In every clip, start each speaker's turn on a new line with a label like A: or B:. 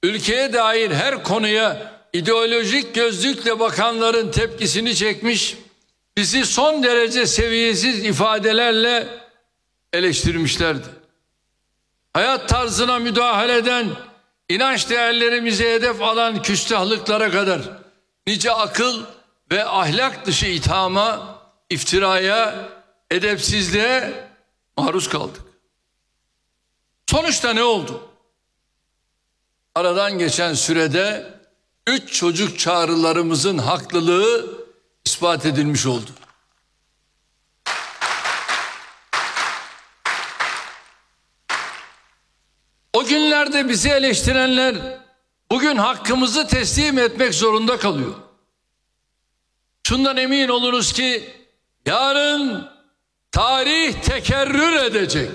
A: ülkeye dair her konuya ideolojik gözlükle bakanların tepkisini çekmiş, bizi son derece seviyesiz ifadelerle eleştirmişlerdi. Hayat tarzına müdahale eden, inanç değerlerimize hedef alan küstahlıklara kadar nice akıl ve ahlak dışı ithama, iftiraya, edepsizliğe maruz kaldık. Sonuçta ne oldu? Aradan geçen sürede 3 çocuk çağrılarımızın haklılığı ispat edilmiş oldu. O günlerde bizi eleştirenler bugün hakkımızı teslim etmek zorunda kalıyor. Şundan emin olunuz ki yarın tarih tekerrür edecek.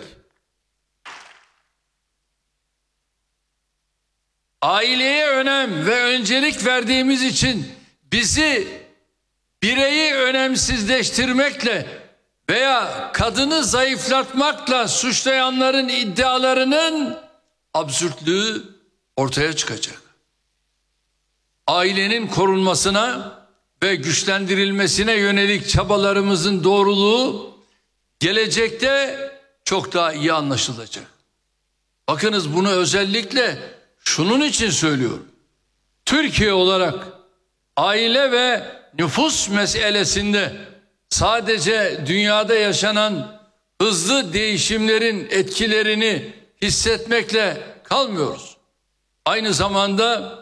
A: Aileye önem ve öncelik verdiğimiz için bizi bireyi önemsizleştirmekle veya kadını zayıflatmakla suçlayanların iddialarının absürtlüğü ortaya çıkacak. Ailenin korunmasına ve güçlendirilmesine yönelik çabalarımızın doğruluğu gelecekte çok daha iyi anlaşılacak. Bakınız, bunu özellikle şunun için söylüyorum. Türkiye olarak aile ve nüfus meselesinde sadece dünyada yaşanan hızlı değişimlerin etkilerini hissetmekle kalmıyoruz. Aynı zamanda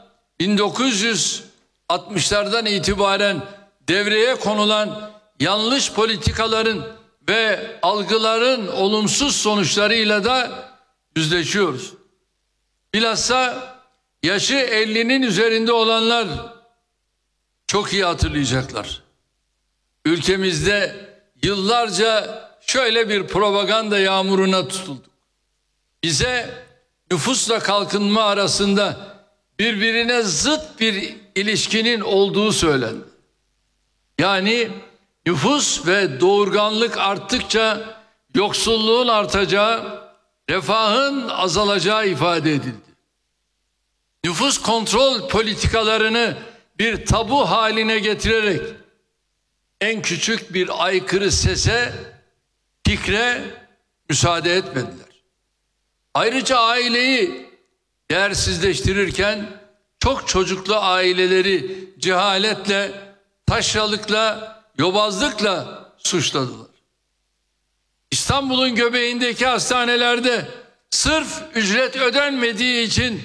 A: 1960'lardan itibaren devreye konulan yanlış politikaların ve algıların olumsuz sonuçlarıyla da yüzleşiyoruz. Bilhassa yaşı 50'nin üzerinde olanlar çok iyi hatırlayacaklar. Ülkemizde yıllarca şöyle bir propaganda yağmuruna tutulduk. Bize nüfusla kalkınma arasında birbirine zıt bir ilişkinin olduğu söylendi. Yani nüfus ve doğurganlık arttıkça yoksulluğun artacağı, refahın azalacağı ifade edildi. Nüfus kontrol politikalarını bir tabu haline getirerek en küçük bir aykırı sese, fikre müsaade etmediler. Ayrıca aileyi değersizleştirirken çok çocuklu aileleri cehaletle, taşralıkla, yobazlıkla suçladılar. İstanbul'un göbeğindeki hastanelerde sırf ücret ödenmediği için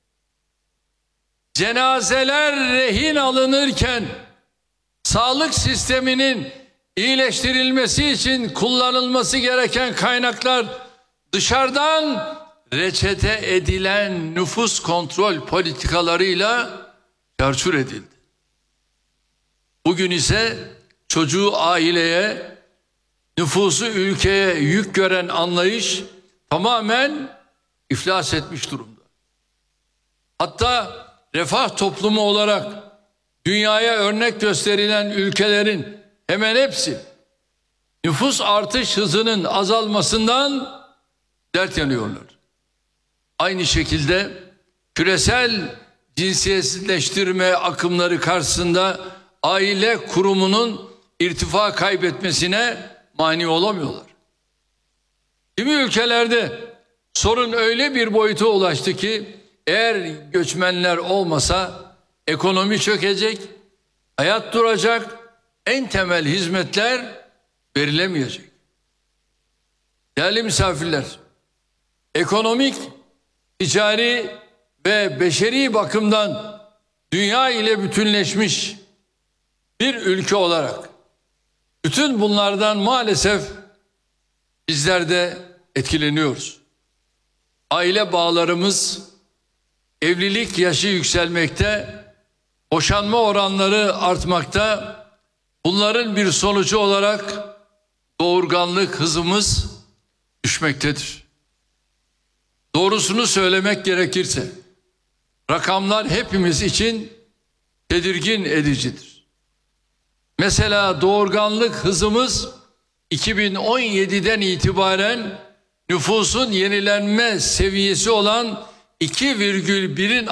A: cenazeler rehin alınırken sağlık sisteminin iyileştirilmesi için kullanılması gereken kaynaklar dışarıdan reçete edilen nüfus kontrol politikalarıyla çarçur edildi. Bugün ise çocuğu aileye, nüfusu ülkeye yük gören anlayış tamamen iflas etmiş durumda. Hatta refah toplumu olarak dünyaya örnek gösterilen ülkelerin hemen hepsi nüfus artış hızının azalmasından dert yanıyorlar. Aynı şekilde küresel cinsiyetsizleştirme akımları karşısında aile kurumunun irtifa kaybetmesine mani olamıyorlar. Kimi ülkelerde sorun öyle bir boyuta ulaştı ki eğer göçmenler olmasa ekonomi çökecek, hayat duracak, en temel hizmetler verilemeyecek. Değerli misafirler, ekonomik, ticari ve beşeri bakımdan dünya ile bütünleşmiş bir ülke olarak bütün bunlardan maalesef bizler de etkileniyoruz. Aile bağlarımız, evlilik yaşı yükselmekte, boşanma oranları artmakta. Bunların bir sonucu olarak doğurganlık hızımız düşmektedir. Doğrusunu söylemek gerekirse rakamlar hepimiz için tedirgin edicidir. Mesela doğurganlık hızımız 2017'den itibaren nüfusun yenilenme seviyesi olan 2,1'in